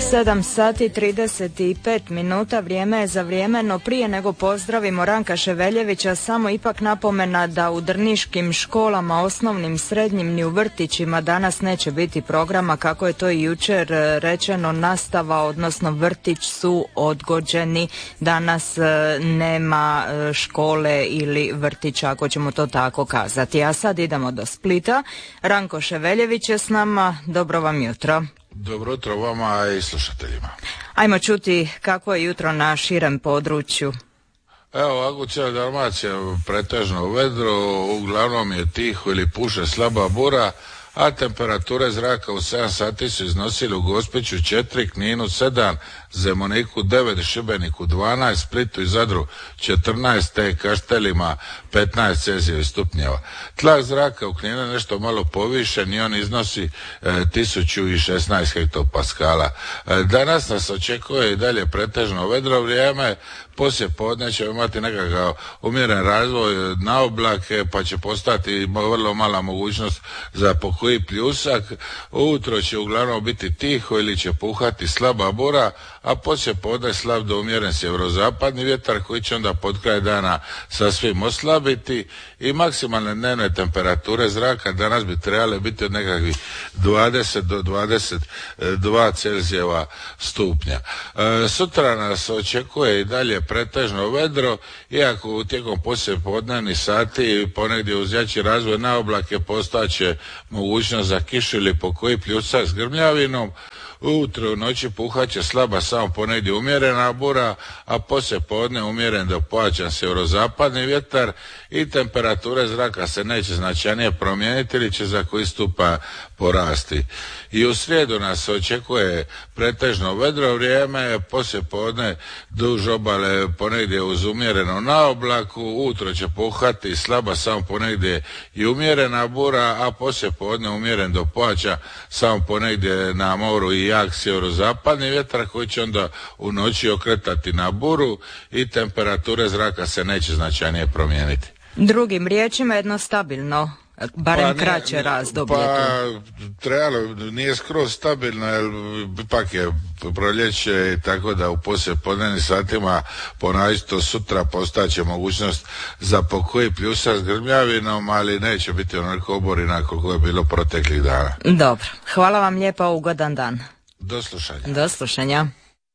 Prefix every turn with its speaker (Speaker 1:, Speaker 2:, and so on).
Speaker 1: 7 sati 35 minuta, vrijeme je za vrijeme, no prije nego pozdravimo Ranka Ševeljevića, samo ipak napomena da u drniškim školama, osnovnim, srednjim ni u vrtićima danas neće biti programa, kako je to i jučer rečeno, nastava, odnosno vrtić su odgođeni, danas nema škole ili vrtića, ako ćemo to tako kazati. A sad idemo do Splita. Ranko Ševeljević je s nama, dobro vam jutro.
Speaker 2: Dobro jutro vama i slušateljima.
Speaker 1: Ajmo čuti kako je jutro na širem području.
Speaker 2: Evo ovako, cijela Dalmacija pretežno u vedru, uglavnom je tiho ili puše slaba bura, a temperature zraka u 7 sati su iznosili u Gospiću 4, Kninu 7, Zemuniku 9, Šibeniku 12, Splitu i Zadru 14, te Kaštelima 15 celzijevih stupnjeva. Tlak zraka u Kninu je nešto malo povišen i on iznosi 1016 hektopaskala. Danas nas očekuje i dalje pretežno vedro vrijeme, poslije podne ćemo imati nekakav umjeren razvoj na oblake, pa će postati vrlo mala mogućnost za pokoji pljusak. Ujutro će uglavnom biti tiho ili će puhati slaba bura, a poslije podne slab do umjeren sjeverozapadni vjetar koji će onda pod kraj dana sasvim oslabiti i maksimalne dnevne temperature zraka danas bi trebale biti od nekakvih 20 do 22 celzijeva stupnja. Sutra nas očekuje i dalje pretežno vedro, iako tijekom poslijepodnevnih sati ponegdje uz jači razvoj na oblake postaće mogućnost za kišu ili pokoji pljusak s grmljavinom. Ujutro u noći puhaće slaba samo ponegdje umjerena bura, a poslije podne umjeren do pojačan sjeverozapadni vjetar i temperature zraka se neće značajnije promijeniti ili će za koji stupanj porasti. I u srijedu nas očekuje pretežno vedro vrijeme, poslije podne duž obale ponegdje uz umjereno na oblaku, ujutro će puhati slaba samo ponegdje i umjerena bura, a poslije podne umjeren do pojačan samo ponegdje na moru i jak sjeverozapadni vjetar koji će onda u noći okretati na buru i temperature zraka se neće značajnije promijeniti.
Speaker 1: Drugim riječima jedno stabilno, barem kraće razdoblje.
Speaker 2: Trebalo, nije skroz stabilno, jer ipak je proljeće i tako da u poslijepodnevnim satima ponajsto sutra postaće mogućnost za pokoji pljusak s grmljavinom, ali neće biti onoliko oborina koliko je bilo proteklih dana.
Speaker 1: Dobro, hvala vam lijepa, ugodan dan.
Speaker 2: Do slušanja.
Speaker 1: Do slušanja.